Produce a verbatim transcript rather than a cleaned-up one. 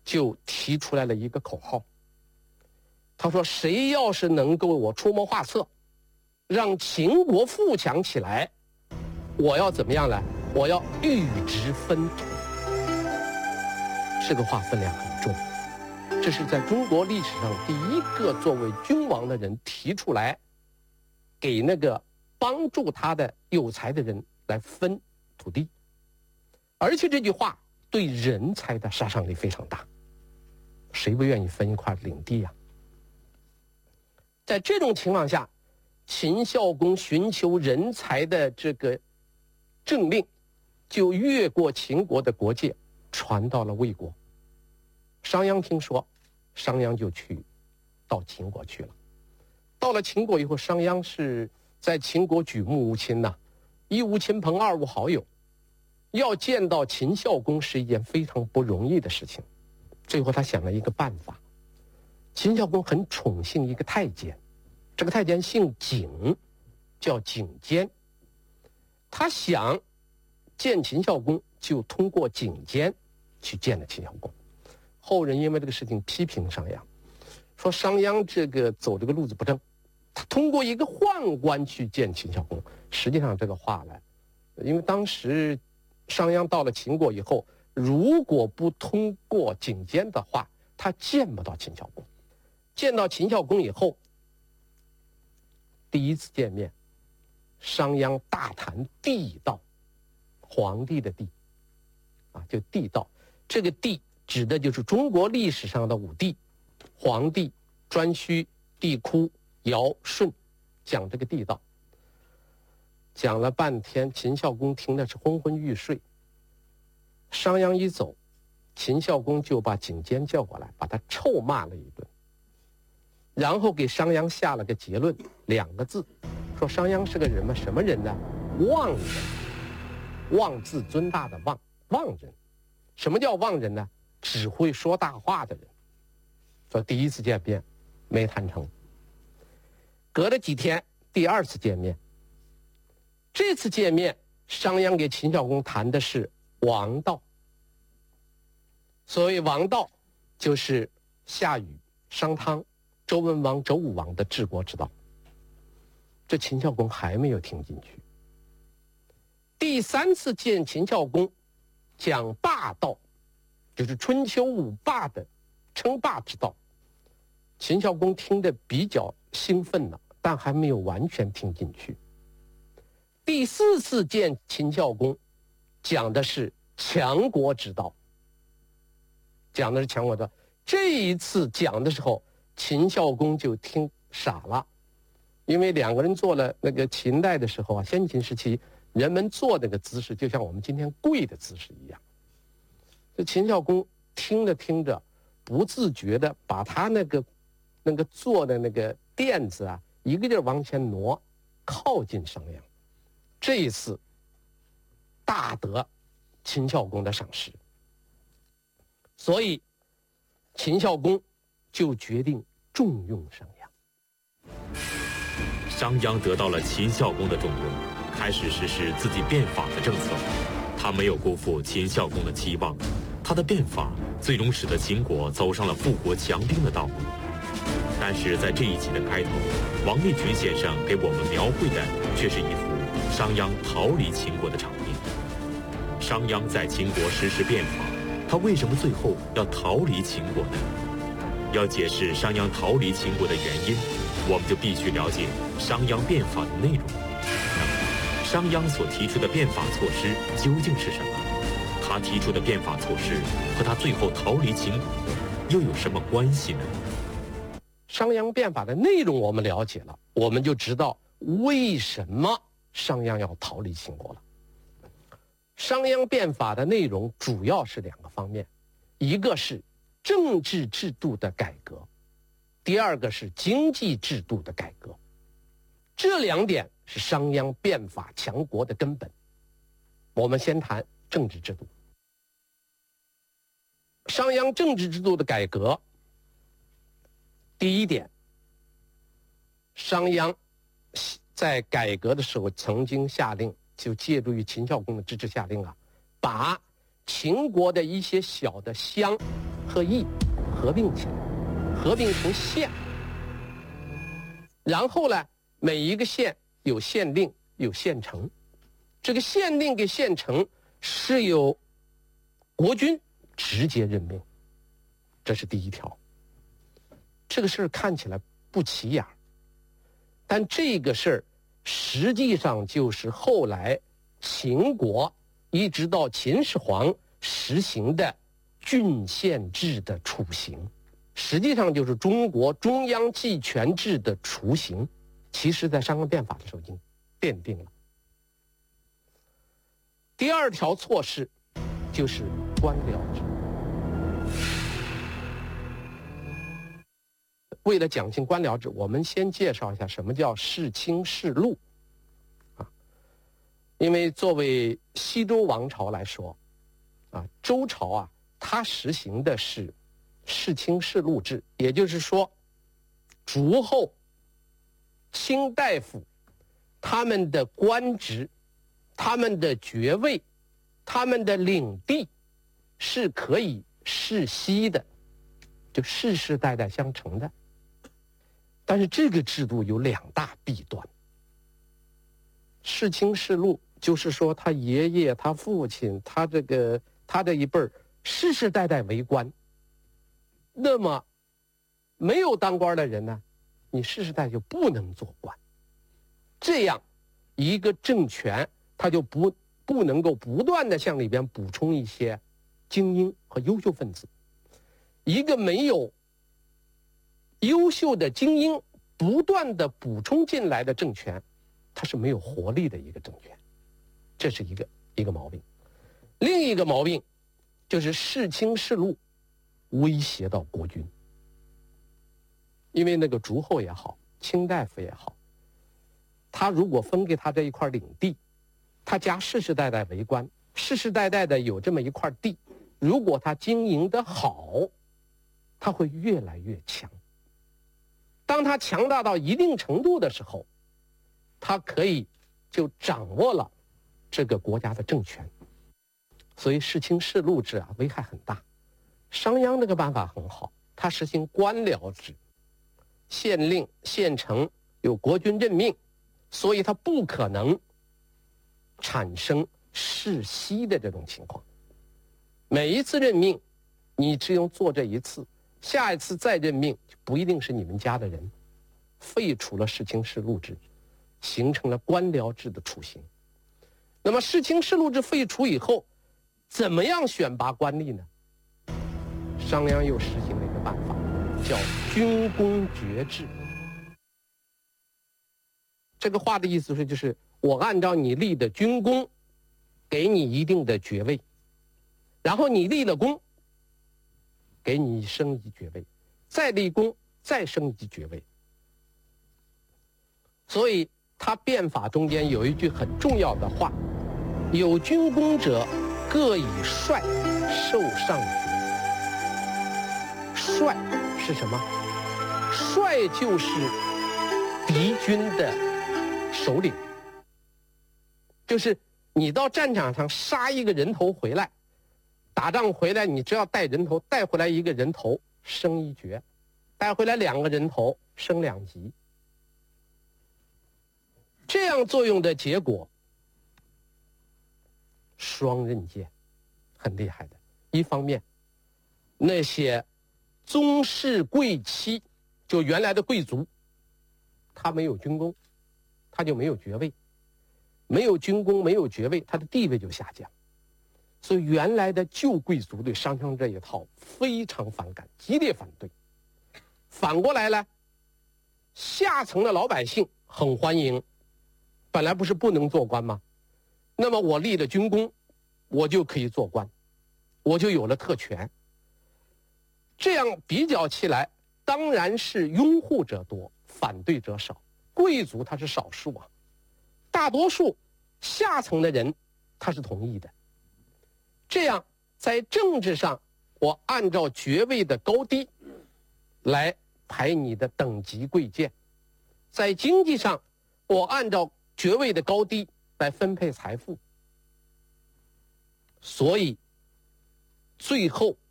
就提出来了一个口号。他说：“谁要是能够我出谋划策，让秦国富强起来，我要怎么样呢？我要玉质分土。”这个话分量很重，这是在中国历史上第一个作为君王的人提出来，给那个帮助他的有才的人来分土地，而且这句话对人才的杀伤力非常大，谁不愿意分一块领地呀？在这种情况下，秦孝公寻求人才的这个政令就越过秦国的国界，传到了魏国。商鞅听说，商鞅就去到秦国去了。到了秦国以后，商鞅是在秦国举目无亲呐、啊，一无亲朋，二无好友，要见到秦孝公是一件非常不容易的事情。最后他想了一个办法。秦孝公很宠幸一个太监，这个太监姓景，叫景监。他想见秦孝公，就通过景监去见了秦孝公。后人因为这个事情批评商鞅，说商鞅这个走这个路子不正，他通过一个宦官去见秦孝公。实际上这个话呢，因为当时商鞅到了秦国以后，如果不通过景监的话，他见不到秦孝公。见到秦孝公以后，第一次见面，商鞅大谈地道，皇帝的帝啊，就地道。这个地指的就是中国历史上的五帝：黄帝、颛顼、帝喾、尧、舜，讲这个地道。讲了半天，秦孝公听的是昏昏欲睡。商鞅一走，秦孝公就把景监叫过来，把他臭骂了一顿，然后给商鞅下了个结论，两个字，说商鞅是个人嘛，什么人呢？妄人，妄自尊大的妄，妄人。什么叫妄人呢？只会说大话的人。说第一次见面没谈成，隔了几天，第二次见面。这次见面，商鞅给秦孝公谈的是王道。所谓王道，就是夏禹、商汤、周文王、周武王的治国之道。这秦孝公还没有听进去。第三次见秦孝公，讲霸道，就是春秋五霸的称霸之道。秦孝公听得比较兴奋了，但还没有完全听进去。第四次见秦孝公，讲的是强国之道，讲的是强国之道。这一次讲的时候，秦孝公就听傻了，因为两个人做了那个秦代的时候啊，先秦时期人们做那个姿势，就像我们今天跪的姿势一样。这秦孝公听着听着，不自觉的把他那个那个坐的那个垫子啊，一个劲儿往前挪，靠近商鞅。这一次大得秦孝公的赏识，所以秦孝公就决定重用商鞅。 商鞅得到了秦孝公的重用，开始实施自己变法的政策。他没有辜负秦孝公的期望，他的变法最终使得秦国走上了富国强兵的道路。但是在这一集的开头，王立群先生给我们描绘的却是一幅商鞅逃离秦国的场面。商鞅在秦国实施变法，他为什么最后要逃离秦国呢？要解释商鞅逃离秦国的原因，我们就必须了解商鞅变法的内容。那么，商鞅所提出的变法措施究竟是什么？他提出的变法措施和他最后逃离秦国又有什么关系呢？ 商鞅变法的内容我们了解了，我们就知道为什么商鞅要逃离秦国了。商鞅变法的内容主要是两个方面，一个是政治制度的改革，第二个是经济制度的改革。这两点是商鞅变法强国的根本。我们先谈政治制度。商鞅政治制度的改革，第一点，商鞅在改革的时候曾经下令，就借助于秦孝公的支持下令啊，把秦国的一些小的乡和邑合并起来，合并成县。然后呢，每一个县有县令，有县丞。这个县令跟县丞是由国君直接任命，这是第一条。这个事儿看起来不起眼，但这个事儿实际上就是后来秦国一直到秦始皇实行的郡县制的雏形，实际上就是中国中央集权制的雏形，其实在商鞅变法的时候已经奠定了。第二条措施就是官僚制。为了讲清官僚制，我们先介绍一下什么叫世卿世禄啊。因为作为西周王朝来说啊，周朝啊，它实行的是世卿世禄制，也就是说，诸侯、卿大夫他们的官职、他们的爵位、他们的领地是可以世袭的，就世世代代相承的。但是这个制度有两大弊端。世卿世禄就是说，他爷爷、他父亲、他这个他这一辈儿世世代代为官，那么没有当官的人呢，你世世代代就不能做官。这样一个政权，他就不不能够不断的向里边补充一些精英和优秀分子。一个没有优秀的精英不断的补充进来的政权，它是没有活力的一个政权，这是一个一个毛病。另一个毛病就是世卿世禄威胁到国君，因为那个诸侯也好，卿大夫也好，他如果分给他这一块领地，他家世世代代为官，世世代代的有这么一块地，如果他经营得好，他会越来越强。当他强大到一定程度的时候，他可以就掌握了这个国家的政权。所以世卿世禄制啊，危害很大。商鞅这个办法很好，他实行官僚制，县令、县丞由国君任命，所以他不可能产生世袭的这种情况。每一次任命，你只用做这一次，下一次再任命就不一定是你们家的人，废除了世卿世禄制，形成了官僚制的雏形。那么世卿世禄制废除以后，怎么样选拔官吏呢？商鞅又实行了一个办法，叫军功爵制。这个话的意思是，就是我按照你立的军功，给你一定的爵位，然后你立了功，给你升一爵位，再立功，再升一爵位。所以他变法中间有一句很重要的话：有军功者，各以帅受上爵。帅是什么？帅就是敌军的首领，就是你到战场上杀一个人头回来，打仗回来，你只要带人头，带回来一个人头升一爵，带回来两个人头升两级。这样作用的结果，双刃剑，很厉害的。一方面，那些宗室贵戚，就原来的贵族，他没有军功，他就没有爵位，没有军功，没有爵位，他的地位就下降。所以原来的旧贵族对商鞅这一套非常反感，激烈反对。反过来呢，下层的老百姓很欢迎，本来不是不能做官吗？那么我立了军功，我就可以做官，我就有了特权。这样比较起来，当然是拥护者多，反对者少。贵族他是少数啊，大多数下层的人他是同意的。这样在政治上，我按照爵位的高低来排你的等级贵贱；在经济上，我按照爵位的高低来分配财富。所以最后